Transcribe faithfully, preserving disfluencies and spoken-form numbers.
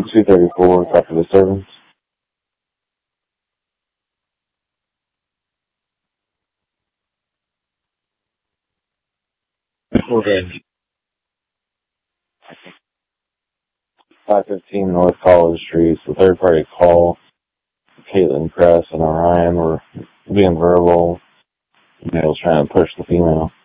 two thirty-four, after disturbance. Okay. five fifteen North College Street. It's a third party call. Caitlin Kress and Orion were being verbal. Male's trying to push the female.